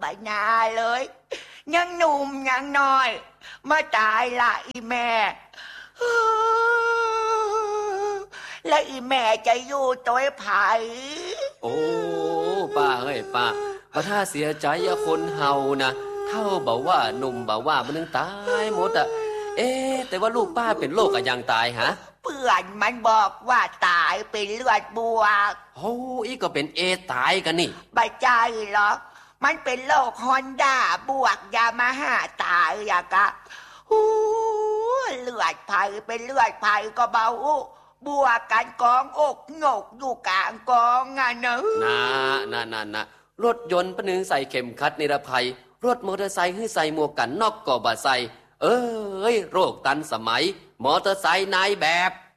นาเลยยังหนุ่มยังน้อยมาตายละอีแม่แล้วอีแม่จะอยู่ตัวไผ่โอ้ป้าเฮ้ยป้าว่าถ้าเสียใจอะคนเฮานะเท่าบอกว่าหนุ่มบอกว่ามันนึงตายหมดอะแต่ว่าลูกป้าเป็นโรคอะยังตายฮะเพื่อนมันบอกว่าตายเป็นเลือดบวกโอ้อีก็เป็นตายกันนี่ไม่ใช่หรอกมันเป็นโรคฮอนด้าบวกยามาฮ่าตายอะกะเลือดไผ่เป็นเลือดไผ่ก็เบาบวกกันกองอกโงกอยู่กลางกองอ่ะเนอะนะรถยนต์ปนึงใส่เข็มขัดนิรภัยรถมอเตอร์ไซค์ให้ใส่หมวกกันน็อกก็บ่ใส่โรคตันสมัยมอเตอร์ไซค์นายแบบ